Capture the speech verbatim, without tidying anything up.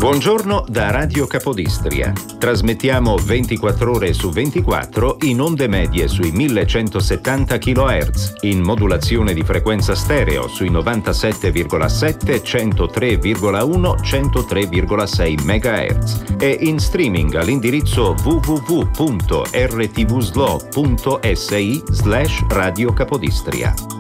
Buongiorno da Radio Capodistria. Trasmettiamo ventiquattro ore su ventiquattro in onde medie sui millecentosettanta chilohertz, in modulazione di frequenza stereo sui novantasette virgola sette, centotré virgola uno, centotré virgola sei megahertz e in streaming all'indirizzo w w w punto r t v s l o punto s i slash Radio Capodistria.